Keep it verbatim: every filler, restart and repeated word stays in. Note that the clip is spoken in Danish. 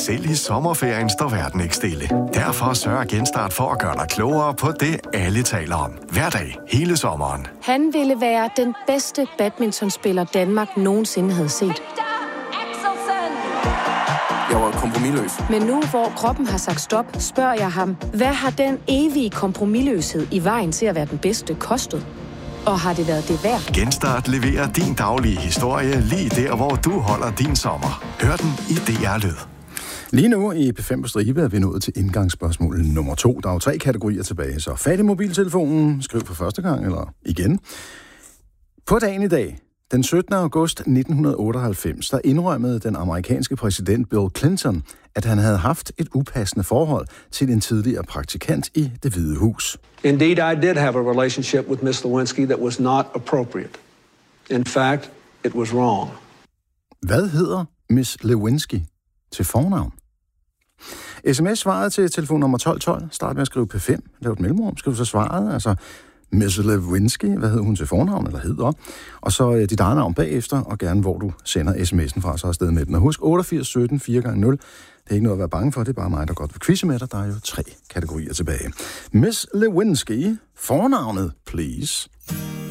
Selv i sommerferien står verden ikke stille. Derfor sørger Genstart for at gøre dig klogere på det, alle taler om. Hver dag, hele sommeren. Han ville være den bedste badmintonspiller, Danmark nogensinde havde set. Jeg var kompromisløs. Men nu, hvor kroppen har sagt stop, spørger jeg ham, hvad har den evige kompromisløshed i vejen til at være den bedste kostet? Og har det været det værd? Genstart leverer din daglige historie lige der, hvor du holder din sommer. Hør den i D R Lyd. Lige nu i P fem på stribe er vi nået til indgangsspørgsmål nummer to. Der er jo tre kategorier tilbage, så fat i mobiltelefonen, skriv for første gang eller igen. På dagen i dag, den syttende august nitten otteoghalvfems, der indrømmede den amerikanske præsident Bill Clinton, at han havde haft et upassende forhold til en tidligere praktikant i Det Hvide Hus. Indeed, I did have a relationship with Miss Lewinsky that was not appropriate. In fact, it was wrong. Hvad hedder Miss Lewinsky til fornavn? sms-svaret til telefonnummer tolv tolv. Start med at skrive P fem. Lav et mellemrum. Skriv så svaret. Altså, Miss Lewinsky. Hvad hedder hun til fornavn, eller hedder? Og så uh, dit eget navn bagefter, og gerne hvor du sender sms'en fra, så afsted med den. Og husk otteogfirs sytten fire gange nul. Det er ikke noget at være bange for. Det er bare mig, der godt vil quizze med dig. Der er jo tre kategorier tilbage. Miss Lewinsky. Fornavnet, please.